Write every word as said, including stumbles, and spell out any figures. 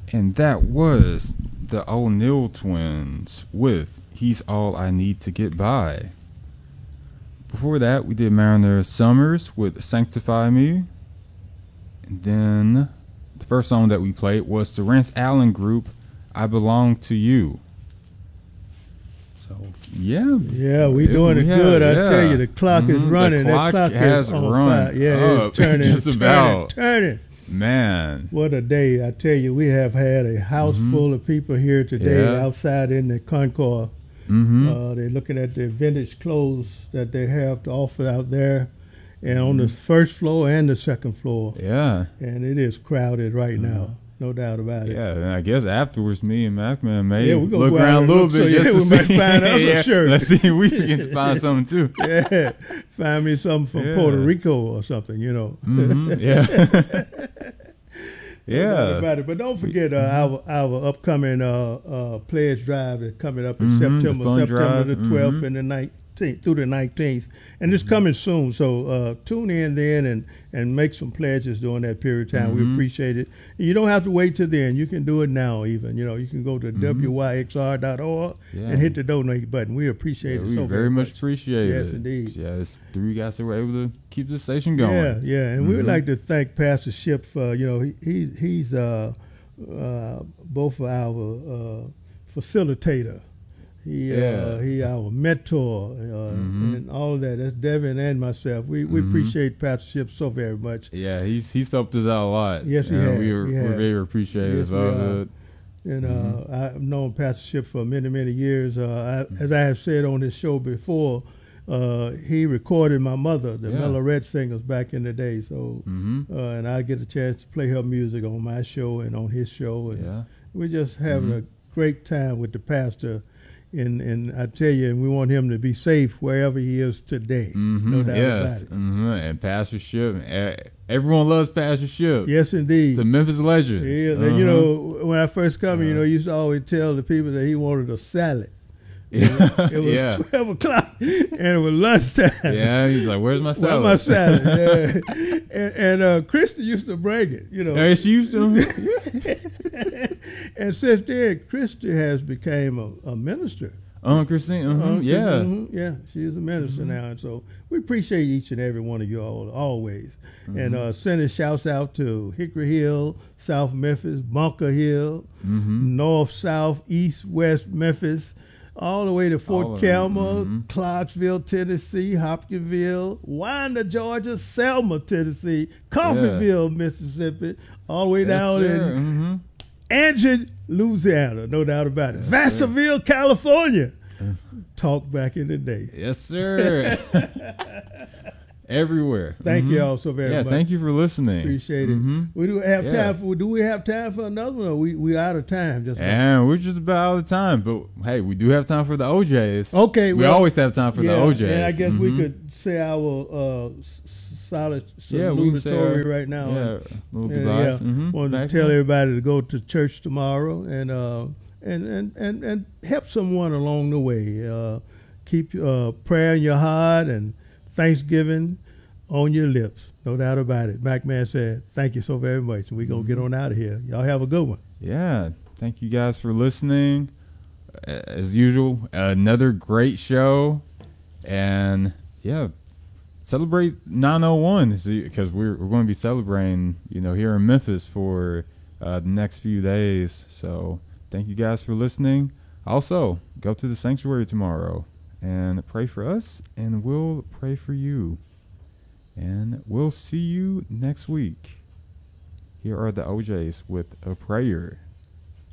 And that was the O'Neill Twins with He's All I Need to Get By. Before that, we did Mariner Summers with Sanctify Me. And then the first song that we played was the Rance Allen Group, I Belong to You. So, yeah. Yeah, we doing it, it good. I yeah. tell you, the clock mm-hmm. is running. The clock, that clock has is on run fire. Yeah, up. it's turning, just about. turning, turning. Man. What a day. I tell you, we have had a house mm-hmm. full of people here today yeah. outside in the concourse. Mm-hmm. Uh, they're looking at the vintage clothes that they have to offer out there, and mm-hmm. on the first floor and the second floor. Yeah. And it is crowded right mm-hmm. now. No doubt about it. Yeah, and I guess afterwards, me and Macman may yeah, look around a little bit so, just yeah, to we see. Might find us yeah, a shirt. Let's see if we can find something too. Yeah, find me something from yeah. Puerto Rico or something, you know. Mm-hmm. Yeah. Yeah, about it. But don't forget uh, mm-hmm. our our upcoming uh, uh, pledge drive is coming up in mm-hmm. September, September drive. the twelfth mm-hmm. and the nineteenth through the nineteenth, and it's coming soon. So uh, tune in then and and make some pledges during that period of time. Mm-hmm. We appreciate it. You don't have to wait till then. You can do it now. Even you know you can go to mm-hmm. W Y X R dot org yeah. and hit the donate button. We appreciate yeah, it we so very, very much much. appreciate yes, it. Yes, indeed. Yeah, it's three guys that were able to keep the station going. Yeah, yeah, and mm-hmm. we would like to thank Pastor Ship for you know he, he he's uh, uh, both our uh, facilitator. He yeah. uh, he our mentor uh, mm-hmm. and all of that. That's Devin and myself. We we mm-hmm. appreciate Pastor Ship so very much. Yeah, he's he's helped us out a lot. Yes, he and has. We are, he we're has. very appreciative yes, of it. And mm-hmm. uh, I've known Pastor Ship for many many years. Uh, I, as I have said on this show before, uh, he recorded my mother, the yeah. Melorette Singers, back in the day. So mm-hmm. uh, and I get a chance to play her music on my show and on his show. And yeah. we're just having mm-hmm. a great time with the pastor. And and I tell you, and we want him to be safe wherever he is today. Mm-hmm. No doubt yes. about it. Mm-hmm. And Pastor Ship, everyone loves Pastor Ship. Yes, indeed. It's a Memphis legend. Yeah, uh-huh. You know, when I first come, uh-huh. you know, I used to always tell the people that he wanted a salad. Yeah. It was yeah. twelve o'clock, and it was lunchtime. Yeah, he's like, "Where's my salad?" Where's my salad? Yeah. And, and uh, Christy used to bring it, you know. Yeah, she used to. And since then, Christy has become a, a minister. Uh, Christine, uh-huh. uh, yeah. Mm-hmm. Yeah, she is a minister mm-hmm. now. And so we appreciate each and every one of you all, always. Mm-hmm. And uh, sending shouts out to Hickory Hill, South Memphis, Bunker Hill, mm-hmm. North, South, East, West Memphis, all the way to Fort Campbell, mm-hmm. Clarksville, Tennessee, Hopkinsville, Winder, Georgia, Selma, Tennessee, Coffeeville, yeah. Mississippi, all the way yes, down sir. in mm-hmm. Angie, Louisiana, no doubt about it. Yes, Vassarville, sir. California. Talk back in the day. Yes, sir. Everywhere. Thank mm-hmm. you all so very yeah, much. Thank you for listening. Appreciate it. Mm-hmm. We do have yeah. time for. Do we have time for another one? Or we we out of time. Just and we're just about out of time. But hey, we do have time for the O Js. Okay, we well, always have time for yeah, the O Js. And I guess mm-hmm. we could say our uh, solid yeah, salutatory right now. Yeah, and, little and, goodbyes. yeah, mm-hmm. Want to Back tell on. everybody to go to church tomorrow and uh, and, and and and help someone along the way. Uh, keep uh, prayer in your heart and Thanksgiving on your lips. No doubt about it. Macman said, thank you so very much. And we're going to mm-hmm. get on out of here. Y'all have a good one. Yeah. Thank you guys for listening. As usual, another great show. And, yeah, celebrate nine oh one because we're, we're going to be celebrating, you know, here in Memphis for uh, the next few days. So thank you guys for listening. Also, go to the sanctuary tomorrow and pray for us, and we'll pray for you. And we'll see you next week. Here are the O Js with a prayer.